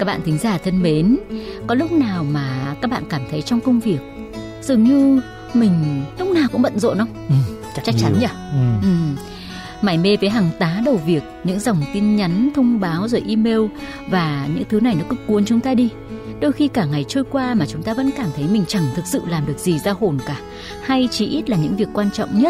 Các bạn thính giả thân mến, có lúc nào mà các bạn cảm thấy trong công việc dường như mình lúc nào cũng bận rộn không? Chắc chắn nhỉ? Mải mê với hàng tá đầu việc, những dòng tin nhắn, thông báo rồi email, và những thứ này nó cứ cuốn chúng ta đi. Đôi khi cả ngày trôi qua mà chúng ta vẫn cảm thấy mình chẳng thực sự làm được gì ra hồn cả, hay chỉ ít là những việc quan trọng nhất